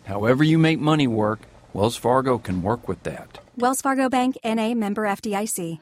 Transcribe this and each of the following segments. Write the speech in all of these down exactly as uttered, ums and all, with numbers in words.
However you make money work, Wells Fargo can work with that. Wells Fargo Bank, N A, member F D I C.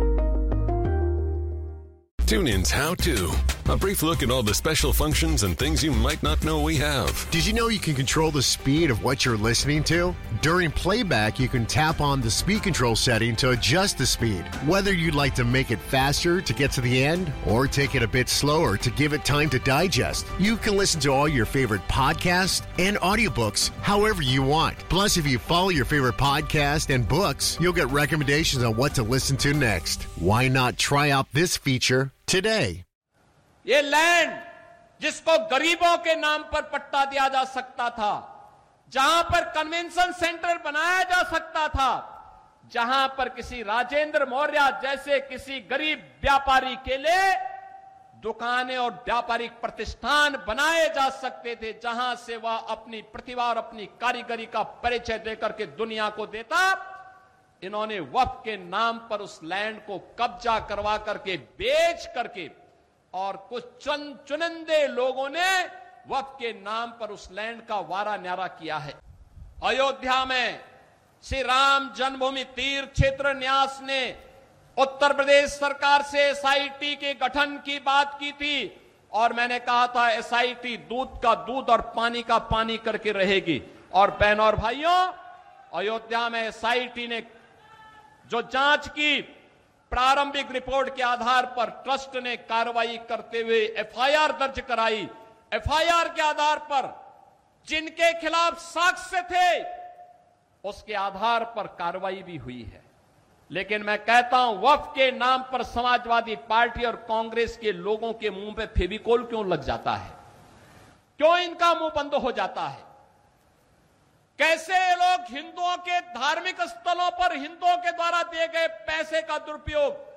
TuneIn's How To. A brief look at all the special functions and things you might not know we have. Did you know you can control the speed of what you're listening to? During playback, you can tap on the speed control setting to adjust the speed. Whether you'd like to make it faster to get to the end or take it a bit slower to give it time to digest, you can listen to all your favorite podcasts and audiobooks however you want. Plus, if you follow your favorite podcast and books, you'll get recommendations on what to listen to next. Why not try out this feature today? ये land जिसको गरीबों के नाम पर पट्टा दिया जा सकता था, जहां पर कन्वेंशन सेंटर बनाया जा सकता था, जहां पर किसी राजेंद्र मौर्य जैसे किसी गरीब व्यापारी के लिए दुकानें और व्यापारिक प्रतिष्ठान बनाए जा सकते थे, जहां से वह अपनी प्रतिभा और अपनी कारीगरी का परिचय देकर के दुनिया को देता, इन्होंने वक्फ के नाम पर उस लैंड को कब्जा करवा करके बेच करके और कुछ चंद चुनिंदे लोगों ने वक्फ के नाम पर उस लैंड का वारा न्यारा किया है। अयोध्या में श्री राम जन्मभूमि तीर्थ क्षेत्र न्यास ने उत्तर प्रदेश सरकार से एसआईटी के गठन की बात की थी और मैंने कहा था एसआईटी दूध का दूध और पानी का पानी करके रहेगी। और बहनों और भाइयों, अयोध्या में एसआईटी ने जो जांच की, प्रारंभिक रिपोर्ट के आधार पर ट्रस्ट ने कार्रवाई करते हुए एफआईआर दर्ज कराई। एफआईआर के आधार पर जिनके खिलाफ साक्ष्य थे उसके आधार पर कार्रवाई भी हुई है। लेकिन मैं कहता हूं, वक्फ के नाम पर समाजवादी पार्टी और कांग्रेस के लोगों के मुंह पे फेविकोल क्यों लग जाता है? क्यों इनका मुंह बंद हो जाता है? कैसे ये लोग हिंदुओं के धार्मिक स्थलों पर हिंदुओं के द्वारा दिए गए पैसे का दुरुपयोग